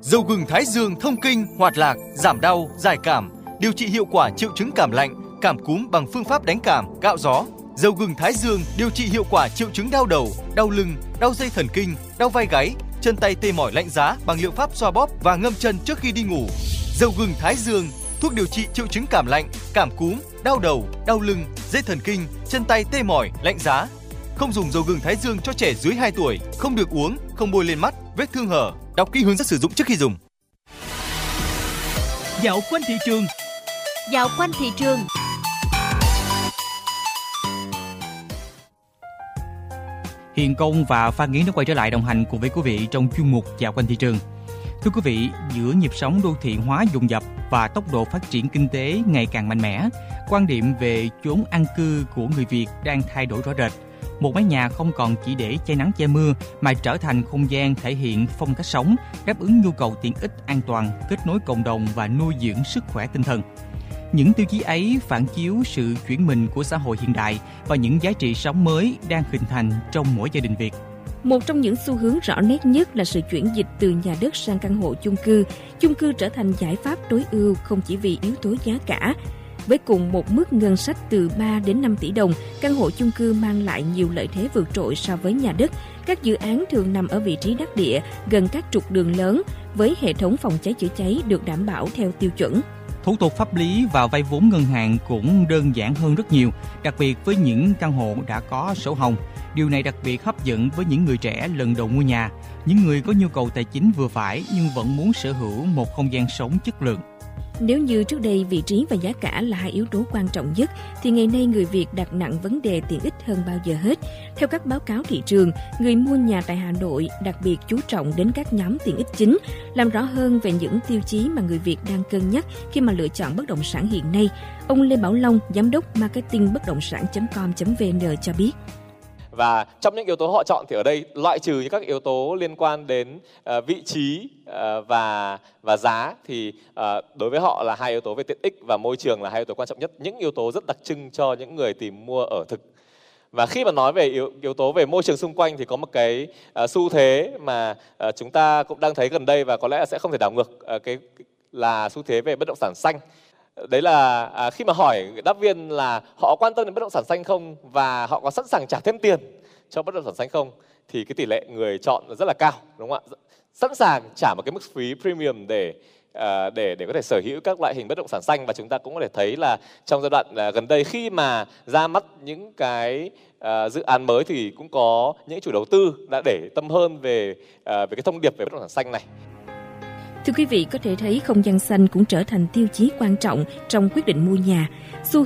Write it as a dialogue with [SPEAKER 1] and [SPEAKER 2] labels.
[SPEAKER 1] Dầu gừng Thái Dương thông kinh, hoạt lạc, giảm đau, giải cảm, điều trị hiệu quả triệu chứng cảm lạnh, cảm cúm bằng phương pháp đánh cảm, cạo gió. Dầu gừng Thái Dương điều trị hiệu quả triệu chứng đau đầu, đau lưng, đau dây thần kinh, đau vai gáy, chân tay tê mỏi lạnh giá bằng liệu pháp xoa bóp và ngâm chân trước khi đi ngủ. Dầu gừng Thái Dương, thuốc điều trị triệu chứng cảm lạnh, cảm cúm, đau đầu, đau lưng, dây thần kinh, chân tay tê mỏi, lạnh giá. Không dùng dầu gừng Thái Dương cho trẻ dưới 2 tuổi, không được uống, không bôi lên mắt, vết thương hở. Đọc kỹ hướng dẫn sử dụng trước khi dùng.
[SPEAKER 2] Dạo quanh thị trường.
[SPEAKER 3] Dạo quanh thị trường.
[SPEAKER 2] Hiền Công và Phan Nghiến đã quay trở lại đồng hành cùng với quý vị trong chuyên mục Dạo quanh thị trường. Thưa quý vị, giữa nhịp sống đô thị hóa dồn dập và tốc độ phát triển kinh tế ngày càng mạnh mẽ, quan điểm về chốn an cư của người Việt đang thay đổi rõ rệt. Một mái nhà không còn chỉ để che nắng che mưa mà trở thành không gian thể hiện phong cách sống, đáp ứng nhu cầu tiện ích, an toàn, kết nối cộng đồng và nuôi dưỡng sức khỏe tinh thần. Những tiêu chí ấy phản chiếu sự chuyển mình của xã hội hiện đại và những giá trị sống mới đang hình thành trong mỗi gia đình Việt.
[SPEAKER 4] Một trong những xu hướng rõ nét nhất là sự chuyển dịch từ nhà đất sang căn hộ chung cư. Chung cư trở thành giải pháp tối ưu không chỉ vì yếu tố giá cả. Với cùng một mức ngân sách từ 3 đến 5 tỷ đồng, căn hộ chung cư mang lại nhiều lợi thế vượt trội so với nhà đất. Các dự án thường nằm ở vị trí đắc địa, gần các trục đường lớn, với hệ thống phòng cháy chữa cháy được đảm bảo theo tiêu chuẩn.
[SPEAKER 2] Thủ tục pháp lý và vay vốn ngân hàng cũng đơn giản hơn rất nhiều, đặc biệt với những căn hộ đã có sổ hồng. Điều này đặc biệt hấp dẫn với những người trẻ lần đầu mua nhà, những người có nhu cầu tài chính vừa phải nhưng vẫn muốn sở hữu một không gian sống chất lượng.
[SPEAKER 4] Nếu như trước đây vị trí và giá cả là hai yếu tố quan trọng nhất, thì ngày nay người Việt đặt nặng vấn đề tiện ích hơn bao giờ hết. Theo các báo cáo thị trường, người mua nhà tại Hà Nội đặc biệt chú trọng đến các nhóm tiện ích chính. Làm rõ hơn về những tiêu chí mà người Việt đang cân nhắc khi mà lựa chọn bất động sản hiện nay, ông Lê Bảo Long, giám đốc marketing bất động sản.com.vn cho biết.
[SPEAKER 5] Và trong những yếu tố họ chọn thì ở đây loại trừ các yếu tố liên quan đến vị trí và giá thì đối với họ là hai yếu tố về tiện ích và môi trường là hai yếu tố quan trọng nhất, những yếu tố rất đặc trưng cho những người tìm mua ở thực. Và khi mà nói về yếu tố về môi trường xung quanh thì có một cái xu thế mà chúng ta cũng đang thấy gần đây và có lẽ là sẽ không thể đảo ngược, cái là xu thế về bất động sản xanh. Đấy là khi mà hỏi đáp viên là họ quan tâm đến bất động sản xanh không và họ có sẵn sàng trả thêm tiền cho bất động sản xanh không, thì cái tỷ lệ người chọn rất là cao, đúng không ạ? Sẵn sàng trả một cái mức phí premium để có thể sở hữu các loại hình bất động sản xanh. Và chúng ta cũng có thể thấy là trong giai đoạn gần đây khi mà ra mắt những cái dự án mới thì cũng có những chủ đầu tư đã để tâm hơn về cái thông điệp về bất động sản xanh này.
[SPEAKER 4] Thưa quý vị, có thể thấy không gian xanh cũng trở thành tiêu chí quan trọng trong quyết định mua nhà. Xu